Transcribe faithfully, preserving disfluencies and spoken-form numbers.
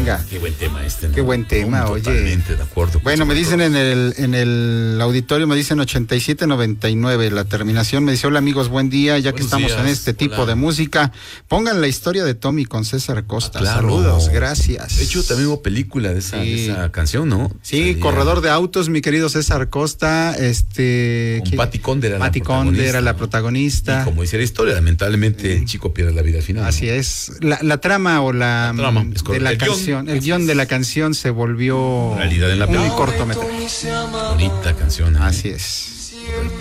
venga. Qué buen tema este, ¿no? Qué buen tema, no, oye. Totalmente de acuerdo. Bueno, me dicen en el en el auditorio, me dicen ochenta y siete noventa y nueve, la terminación, me dice, hola amigos, buen día, ya que Buenos estamos días, en este tipo hola. de música, pongan la historia de Tommy con César Costa. Ah, claro. Saludos, gracias. De hecho, también hubo película de esa, Sí. de esa canción, ¿no? Sí, Salía corredor de autos, mi querido César Costa, este... Con Patti Conde era la Patti Conde protagonista, era la ¿no? protagonista. Y como dice la historia, lamentablemente el chico pierde la vida al final. Así ¿no? es. La, la trama o la, La trama, mm, es de correcto. la El guión, canción, el así guión es. de la canción se volvió Realidad en la un película. cortometraje. Bonita canción. ¿eh? Así es.